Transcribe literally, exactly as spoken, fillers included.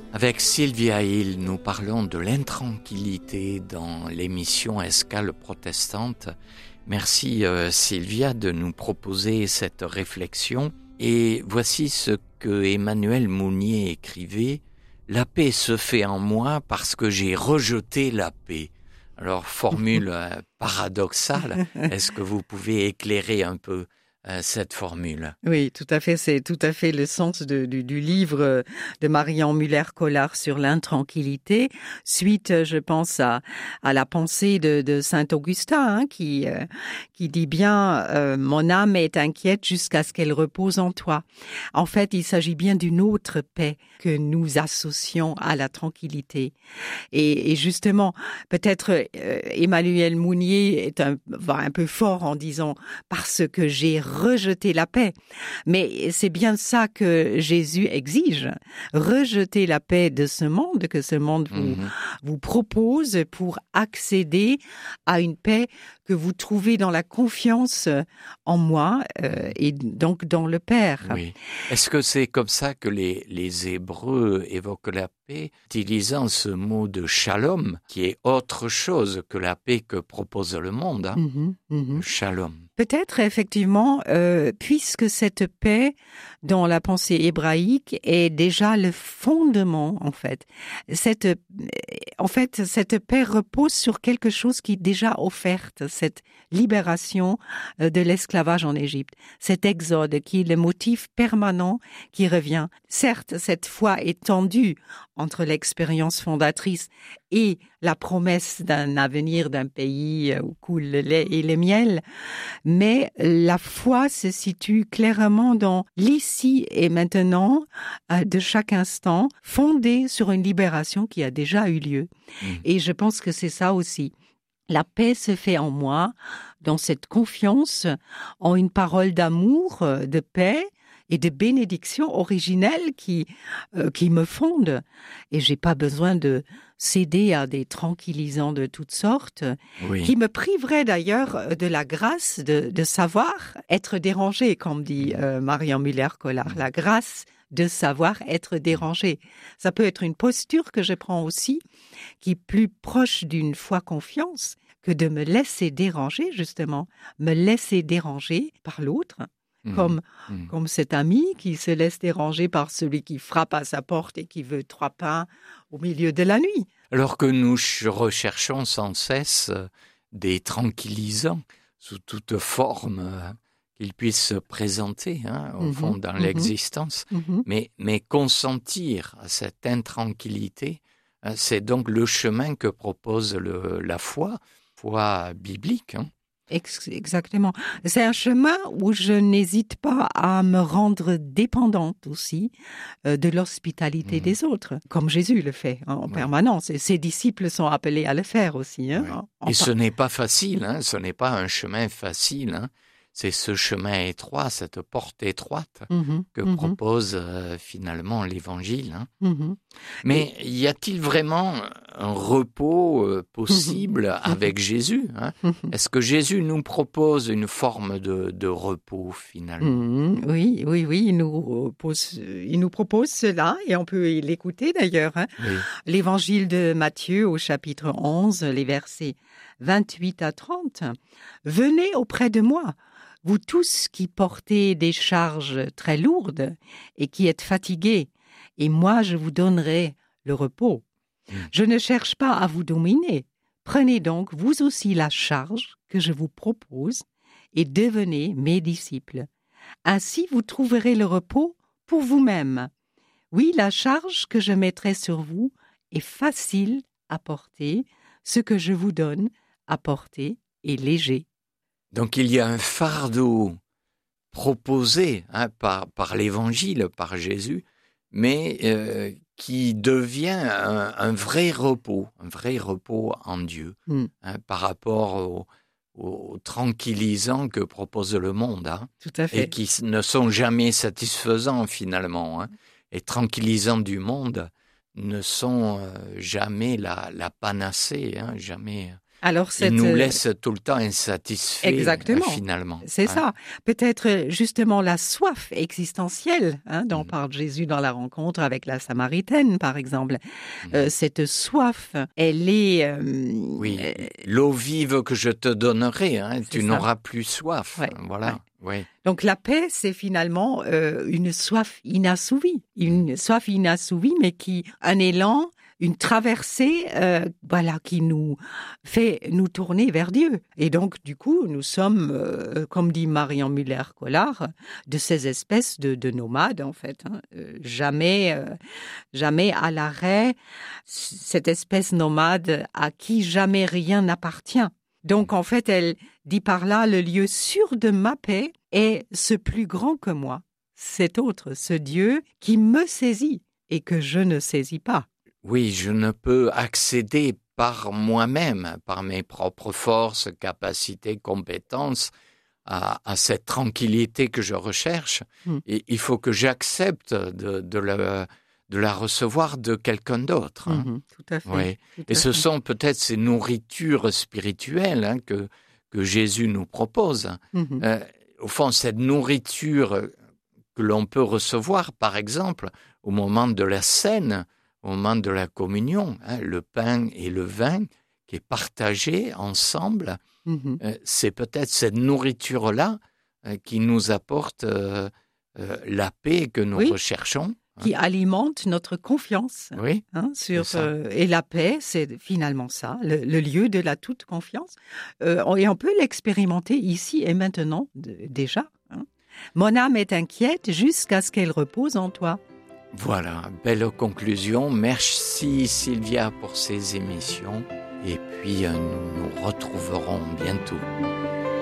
Avec Sylvia Hill, nous parlons de l'intranquillité dans l'émission Escale protestante. Merci euh, Sylvia de nous proposer cette réflexion. Et voici ce que Emmanuel Mounier écrivait. « La paix se fait en moi parce que j'ai rejeté la paix ». Alors, formule euh, paradoxale, est-ce que vous pouvez éclairer un peu euh, cette formule ? Oui, tout à fait. C'est tout à fait le sens de, du, du livre de Marian Muller-Collard sur l'intranquillité, suite, je pense, à, à la pensée de, de saint Augustin, hein, qui, euh, qui dit bien euh, « Mon âme est inquiète jusqu'à ce qu'elle repose en toi ». En fait, il s'agit bien d'une autre paix que nous associons à la tranquillité. Et, et justement, peut-être euh, Emmanuel Mounier est un, va un peu fort en disant « parce que j'ai rejeté la paix ». Mais c'est bien ça que Jésus exige. Rejeter la paix de ce monde, que ce monde vous, mmh. vous propose pour accéder à une paix que vous trouvez dans la confiance en moi euh, et donc dans le Père. Oui. Est-ce que c'est comme ça que les, les Hébreux évoquent la paix, utilisant ce mot de shalom, qui est autre chose que la paix que propose le monde, hein? mmh, mmh. Shalom. Peut-être effectivement, euh, puisque cette paix dans la pensée hébraïque est déjà le fondement en fait. Cette, en fait, cette paix repose sur quelque chose qui est déjà offerte, cette libération de l'esclavage en Égypte, cet exode qui est le motif permanent qui revient. Certes, cette foi est tendue entre l'expérience fondatrice et la promesse d'un avenir d'un pays où coule le lait et le miel, mais la foi se situe clairement dans l'ici et maintenant euh, de chaque instant, fondée sur une libération qui a déjà eu lieu. Mmh. Et je pense que c'est ça aussi. La paix se fait en moi, dans cette confiance en une parole d'amour, de paix et de bénédiction originelle qui, euh, qui me fonde. Et j'ai pas besoin de céder à des tranquillisants de toutes sortes, oui. qui me priveraient d'ailleurs de la grâce de, de savoir être dérangé, comme dit euh, Marian Muller-Collard. La grâce de savoir être dérangé. Ça peut être une posture que je prends aussi, qui est plus proche d'une foi-confiance que de me laisser déranger, justement, me laisser déranger par l'autre, mmh. comme, mmh. comme cet ami qui se laisse déranger par celui qui frappe à sa porte et qui veut trois pains au milieu de la nuit. Alors que nous recherchons sans cesse des tranquillisants sous toute forme qu'ils puissent se présenter, hein, au mmh. fond, dans mmh. l'existence, mmh. mais, mais consentir à cette intranquillité, c'est donc le chemin que propose le, la foi, foi biblique. Hein. Exactement. C'est un chemin où je n'hésite pas à me rendre dépendante aussi euh, de l'hospitalité mmh. des autres, comme Jésus le fait hein, en ouais. permanence. Et ses disciples sont appelés à le faire aussi. Hein, ouais. en, Et en ce par... n'est pas facile, hein, ce n'est pas un chemin facile. Hein. C'est ce chemin étroit, cette porte étroite mmh, que mmh. propose euh, finalement l'Évangile. Hein. Mmh. Mais Et... y a-t-il vraiment un repos euh, possible mmh. avec Jésus, hein? Est-ce que Jésus nous propose une forme de, de repos finalement? mmh. Oui, oui, oui, il nous, propose, il nous propose cela et on peut l'écouter d'ailleurs. Hein. Oui. L'Évangile de Matthieu au chapitre onze, les versets vingt-huit à trente. « Venez auprès de moi, vous tous qui portez des charges très lourdes et qui êtes fatigués, et moi je vous donnerai le repos. Mmh. Je ne cherche pas à vous dominer. Prenez donc vous aussi la charge que je vous propose et devenez mes disciples. Ainsi vous trouverez le repos pour vous-même. Oui, la charge que je mettrai sur vous est facile à porter, ce que je vous donne à porter est léger. » Donc il y a un fardeau proposé hein, par, par l'Évangile, par Jésus, mais euh, qui devient un, un vrai repos, un vrai repos en Dieu, mm. hein, par rapport au, au tranquillisant que propose le monde, hein, tout à fait. Et qui ne sont jamais satisfaisants finalement. Hein. Les tranquillisants du monde ne sont euh, jamais la, la panacée, hein, jamais... Alors, cette... Il nous laisse tout le temps insatisfaits, Exactement. euh, finalement. C'est hein. ça. Peut-être justement la soif existentielle hein, dont Mhm. parle Jésus dans la rencontre avec la Samaritaine, par exemple. Mhm. Euh, cette soif, elle est... euh, Oui, euh, l'eau vive que je te donnerai, hein, C'est tu ça. n'auras plus soif. Ouais, Voilà, oui. Donc la paix, c'est finalement euh, une soif inassouvie. Une soif inassouvie, mais qui... Un élan, une traversée euh, voilà, qui nous fait nous tourner vers Dieu. Et donc, du coup, nous sommes, euh, comme dit Marion Muller-Collard, de ces espèces de, de nomades, en fait. Hein. Euh, jamais, euh, jamais à l'arrêt, cette espèce nomade à qui jamais rien n'appartient. Donc, en fait, elle dit par là, le lieu sûr de ma paix est ce plus grand que moi, cet autre, ce Dieu qui me saisit et que je ne saisis pas. Oui, je ne peux accéder par moi-même, par mes propres forces, capacités, compétences, à, à cette tranquillité que je recherche. Mm. Et il faut que j'accepte de, de, la, de la recevoir de quelqu'un d'autre. Hein. Mm-hmm, tout à fait. Oui. Tout Et à ce fait. sont peut-être ces nourritures spirituelles hein, que, que Jésus nous propose. Mm-hmm. Euh, au fond, cette nourriture que l'on peut recevoir, par exemple, au moment de la scène, au moment de la communion, hein, le pain et le vin qui est partagé ensemble, Mm-hmm. euh, c'est peut-être cette nourriture-là euh, qui nous apporte euh, euh, la paix que nous Oui. recherchons. Qui alimente notre confiance. Oui, Hein, sur, c'est ça. euh, et la paix, c'est finalement ça, le, le lieu de la toute confiance. Euh, et on peut l'expérimenter ici et maintenant, de, déjà. Hein. Mon âme est inquiète jusqu'à ce qu'elle repose en toi. Voilà, belle conclusion. Merci Sylvia pour ces émissions. Et puis, euh, nous nous retrouverons bientôt.